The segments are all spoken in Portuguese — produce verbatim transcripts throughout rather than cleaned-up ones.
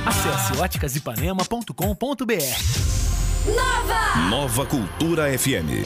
Acesse óticas ipanema ponto com ponto br. Nova! Nova Cultura F M.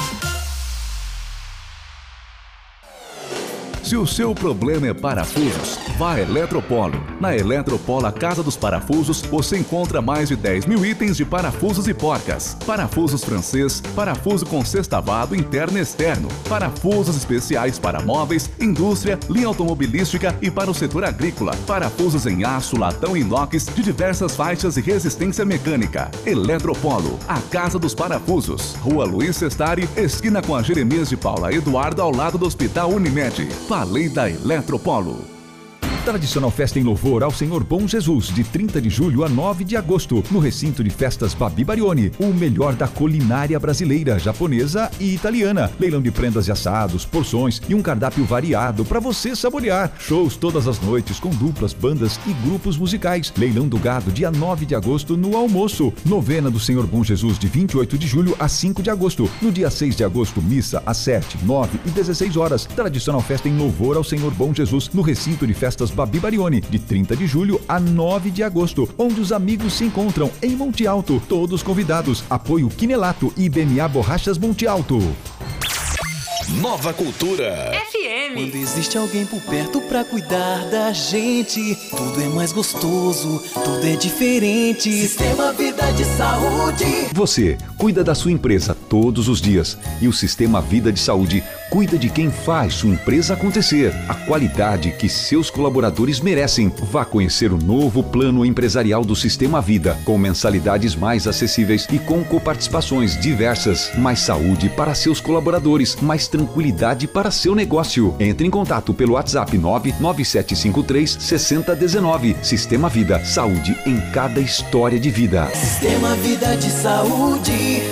Se o seu problema é parafusos, vá a Eletropolo. Na Eletropolo, a Casa dos Parafusos, você encontra mais de dez mil itens de parafusos e porcas. Parafusos francês, parafuso com sextavado interno e externo, parafusos especiais para móveis, indústria, linha automobilística e para o setor agrícola. Parafusos em aço, latão e inox de diversas faixas e resistência mecânica. Eletropolo, a Casa dos Parafusos. Rua Luiz Sestari, esquina com a Jeremias de Paula Eduardo, ao lado do Hospital Unimed. Falei da Eletropolo. Tradicional festa em louvor ao Senhor Bom Jesus, de trinta de julho a nove de agosto, no recinto de festas Babi Barioni, o melhor da culinária brasileira, japonesa e italiana. Leilão de prendas e assados, porções e um cardápio variado para você saborear. Shows todas as noites com duplas, bandas e grupos musicais. Leilão do gado, dia nove de agosto, no almoço. Novena do Senhor Bom Jesus, de vinte e oito de julho a cinco de agosto. No dia seis de agosto, missa às sete, nove e dezesseis horas. Tradicional festa em louvor ao Senhor Bom Jesus, no recinto de festas Babi Barioni, de trinta de julho a nove de agosto, onde os amigos se encontram em Monte Alto. Todos convidados. Apoio Quinelato e I B M A Borrachas Monte Alto. Nova Cultura F M. Quando existe alguém por perto pra cuidar da gente, tudo é mais gostoso, tudo é diferente. Sistema Vida de Saúde. Você cuida da sua empresa todos os dias e o Sistema Vida de Saúde cuida de quem faz sua empresa acontecer. A qualidade que seus colaboradores merecem. Vá conhecer o novo plano empresarial do Sistema Vida, com mensalidades mais acessíveis e com coparticipações diversas. Mais saúde para seus colaboradores, mais tranquilidade para seu negócio. Entre em contato pelo WhatsApp nove nove sete cinco três seis zero um nove. Sistema Vida, saúde em cada história de vida. Sistema Vida de Saúde.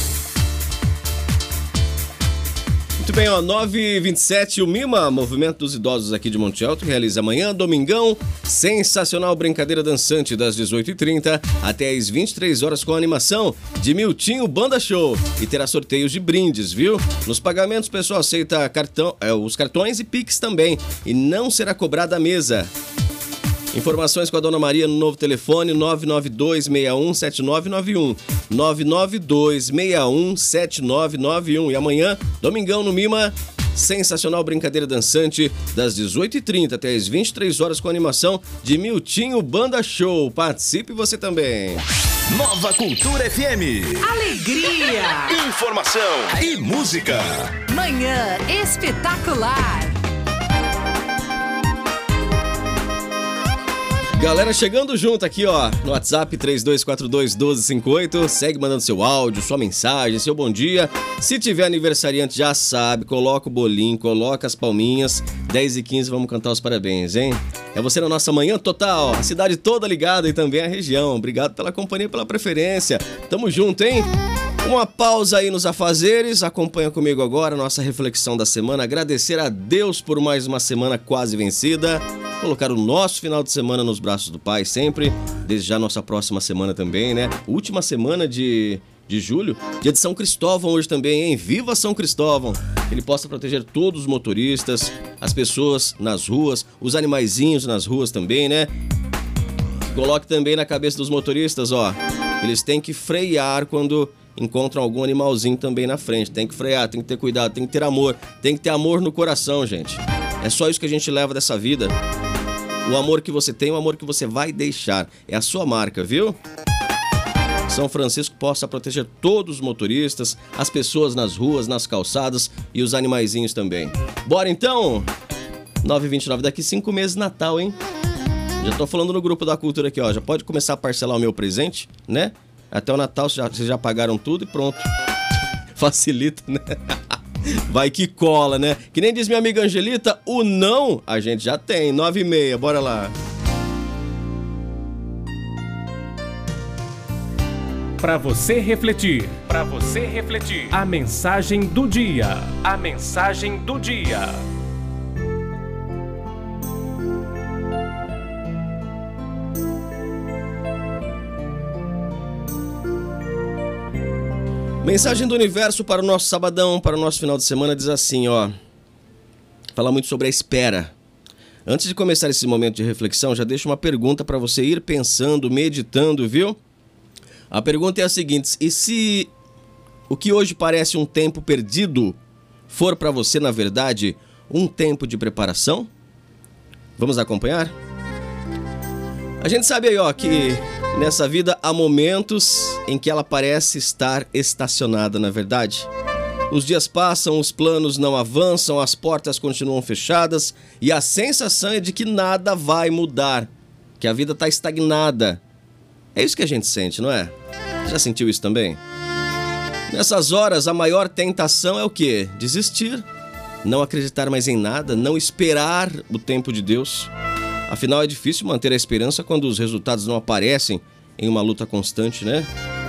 Muito bem, ó, nove e vinte e sete, o MIMA, Movimento dos Idosos aqui de Monte Alto, realiza amanhã, domingão, sensacional brincadeira dançante das dezoito e trinta até às vinte e três horas com a animação de Miltinho Banda Show. E terá sorteios de brindes, viu? Nos pagamentos, o pessoal aceita cartão, é, os cartões e Pix também. E não será cobrada a mesa. Informações com a Dona Maria no novo telefone nove nove dois seis um sete nove nove um. nove nove dois seis um sete nove nove um. E amanhã, domingão no MIMA, sensacional brincadeira dançante das dezoito e trinta até as vinte e três horas com a animação de Miltinho Banda Show. Participe você também. Nova Cultura F M. Alegria. Informação e música. Manhã espetacular. Galera chegando junto aqui, ó, no WhatsApp três dois quatro dois um dois cinco oito. Segue mandando seu áudio, sua mensagem, seu bom dia. Se tiver aniversariante, já sabe, coloca o bolinho, coloca as palminhas. dez e quinze, vamos cantar os parabéns, hein? É você na nossa Manhã Total, a cidade toda ligada e também a região. Obrigado pela companhia, pela preferência. Tamo junto, hein? Uma pausa aí nos afazeres. Acompanha comigo agora a nossa reflexão da semana. Agradecer a Deus por mais uma semana quase vencida. Colocar o nosso final de semana nos braços do Pai sempre. Desde já nossa próxima semana também, né? Última semana de, de julho. Dia de São Cristóvão hoje também, hein? Viva São Cristóvão! Que ele possa proteger todos os motoristas, as pessoas nas ruas, os animaizinhos nas ruas também, né? Coloque também na cabeça dos motoristas, ó. Eles têm que frear quando encontram algum animalzinho também na frente. Tem que frear, tem que ter cuidado, tem que ter amor. Tem que ter amor no coração, gente. É só isso que a gente leva dessa vida. O amor que você tem, o amor que você vai deixar. É a sua marca, viu? São Francisco possa proteger todos os motoristas, as pessoas nas ruas, nas calçadas e os animaizinhos também. Bora então? nove e vinte e nove, daqui cinco meses Natal, hein? Já tô falando no grupo da cultura aqui, ó. Já pode começar a parcelar o meu presente, né? Até o Natal vocês já, vocês já pagaram tudo e pronto. Facilita, né? Vai que cola, né? Que nem diz minha amiga Angelita, o não a gente já tem. nove e meia, bora lá. Para você refletir, para você refletir. A mensagem do dia. A mensagem do dia. Mensagem do universo para o nosso sabadão, para o nosso final de semana, diz assim, ó. Fala muito sobre a espera. Antes de começar esse momento de reflexão, já deixo uma pergunta para você ir pensando, meditando, viu? A pergunta é a seguinte: e se o que hoje parece um tempo perdido for para você, na verdade, um tempo de preparação? Vamos acompanhar? A gente sabe aí, ó, que nessa vida há momentos em que ela parece estar estacionada, na verdade. Os dias passam, os planos não avançam, as portas continuam fechadas e a sensação é de que nada vai mudar, que a vida está estagnada. É isso que a gente sente, não é? Já sentiu isso também? Nessas horas, a maior tentação é o quê? Desistir, não acreditar mais em nada, não esperar o tempo de Deus. Afinal, é difícil manter a esperança quando os resultados não aparecem em uma luta constante, né?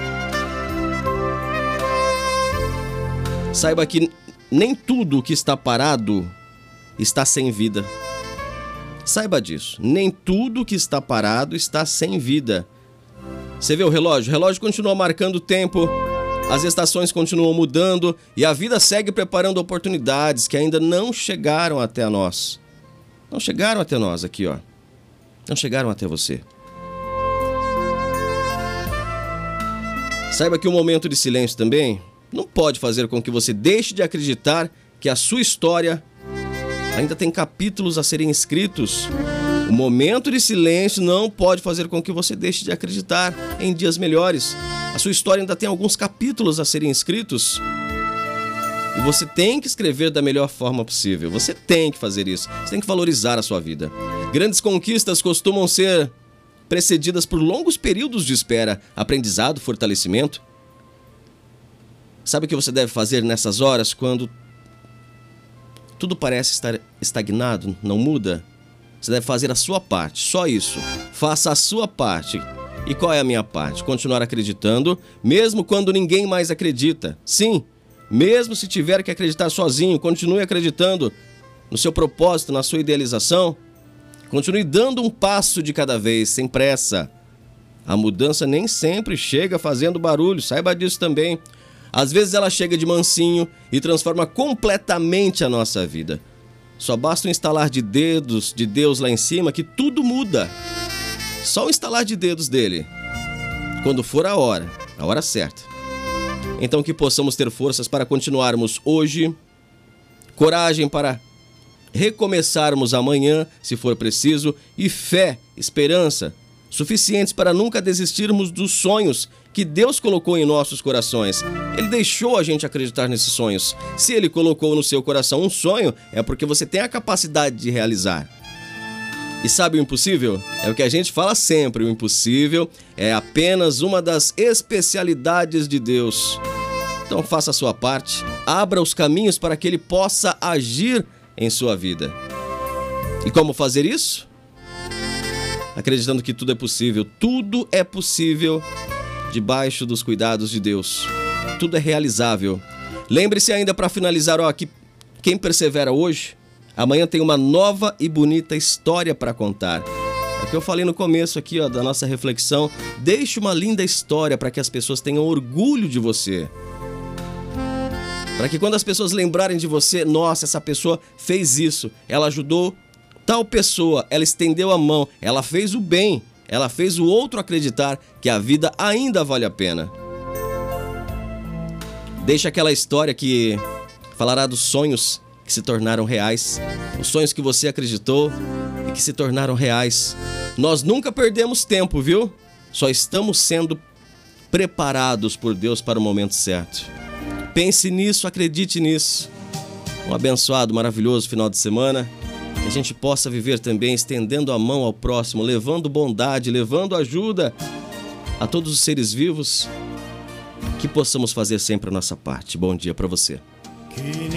Saiba que nem tudo que está parado está sem vida. Saiba disso. Nem tudo que está parado está sem vida. Você vê o relógio? O relógio continua marcando o tempo, as estações continuam mudando e a vida segue preparando oportunidades que ainda não chegaram até nós. Não chegaram até nós aqui, ó. Não chegaram até você. Saiba que o momento de silêncio também não pode fazer com que você deixe de acreditar que a sua história ainda tem capítulos a serem escritos. O momento de silêncio não pode fazer com que você deixe de acreditar em dias melhores. A sua história ainda tem alguns capítulos a serem escritos. E você tem que escrever da melhor forma possível. Você tem que fazer isso. Você tem que valorizar a sua vida. Grandes conquistas costumam ser precedidas por longos períodos de espera, aprendizado, fortalecimento. Sabe o que você deve fazer nessas horas quando tudo parece estar estagnado, não muda? Você deve fazer a sua parte, só isso. Faça a sua parte. E qual é a minha parte? Continuar acreditando, mesmo quando ninguém mais acredita. Sim, mesmo se tiver que acreditar sozinho, continue acreditando no seu propósito, na sua idealização. Continue dando um passo de cada vez, sem pressa. A mudança nem sempre chega fazendo barulho, saiba disso também. Às vezes ela chega de mansinho e transforma completamente a nossa vida. Só basta um estalar de dedos de Deus lá em cima que tudo muda. Só um estalar de dedos dele. Quando for a hora, a hora certa. Então que possamos ter forças para continuarmos hoje, coragem para recomeçarmos amanhã, se for preciso, e fé, esperança, suficientes para nunca desistirmos dos sonhos que Deus colocou em nossos corações. Ele deixou a gente acreditar nesses sonhos. Se Ele colocou no seu coração um sonho, é porque você tem a capacidade de realizar. E sabe o impossível? É o que a gente fala sempre, o impossível é apenas uma das especialidades de Deus. Então faça a sua parte, abra os caminhos para que Ele possa agir em sua vida. E como fazer isso? Acreditando que tudo é possível. Tudo é possível debaixo dos cuidados de Deus. Tudo é realizável. Lembre-se ainda, para finalizar, ó, que quem persevera hoje, amanhã tem uma nova e bonita história para contar. É o que eu falei no começo aqui, ó, da nossa reflexão. Deixe uma linda história para que as pessoas tenham orgulho de você. Para que quando as pessoas lembrarem de você, nossa, essa pessoa fez isso, ela ajudou tal pessoa, ela estendeu a mão, ela fez o bem, ela fez o outro acreditar que a vida ainda vale a pena. Deixa aquela história que falará dos sonhos que se tornaram reais, os sonhos que você acreditou e que se tornaram reais. Nós nunca perdemos tempo, viu? Só estamos sendo preparados por Deus para o momento certo. Pense nisso, acredite nisso. Um abençoado, maravilhoso final de semana. Que a gente possa viver também estendendo a mão ao próximo, levando bondade, levando ajuda a todos os seres vivos. Que possamos fazer sempre a nossa parte. Bom dia para você.